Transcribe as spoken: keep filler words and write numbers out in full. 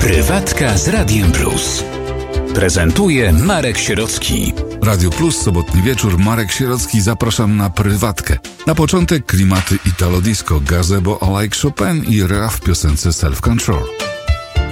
Prywatka z Radiem Plus. Prezentuje Marek Sierocki. Radio Plus, sobotni wieczór, Marek Sierocki, zapraszam na prywatkę. Na początek klimaty Italo Disco, Gazebo I Like Chopin i Ra w piosence Self Control.